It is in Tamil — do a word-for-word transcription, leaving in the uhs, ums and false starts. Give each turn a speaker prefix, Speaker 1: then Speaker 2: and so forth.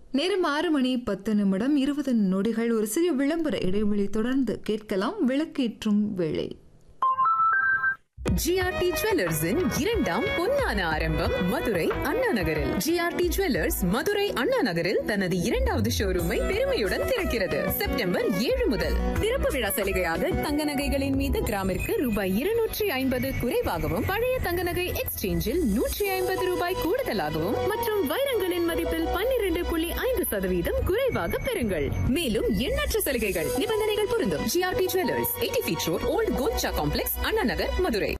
Speaker 1: நேரம் ஆறு மணி பத்து நிமிடம் இருபது நொடிகள். ஒரு சிறிய விளம்பர இடைவெளி தொடர்ந்து கேட்கலாம். விளக்கேற்றும் வேளை.
Speaker 2: ஜிஆர்டி ஜுவல்லர்ஸின் இரண்டாம் பொன்னான ஆரம்பம் மதுரை அண்ணா நகரில். ஜிஆர்டி ஜுவல்லர்ஸ் மதுரை அண்ணா நகரில் தனது இரண்டாவது ஷோரூமை பெருமையுடன் திறக்கிறது. செப்டம்பர் ஏழு முதல் திறப்பு விழா சலுகையாக தங்க நகைகளின் மீது கிராமிற்கு ரூபாய் இருநூற்றி ஐம்பது குறைவாகவும், பழைய தங்க நகை எக்ஸ்சேஞ்சில் நூற்றி ஐம்பது ரூபாய் கூடுதலாகவும் மற்றும் வைரங்களின் மதிப்பில் பன்னிரண்டு புள்ளி ஐந்து சதவீதம் குறைவாக பெறுங்கள். மேலும் எண்ணற்ற சலுகைகள், நிபந்தனைகள் பொருந்தும். GRT jewellers, eighty feet road, volt Golcha complex, Anna Nagar, Madurai.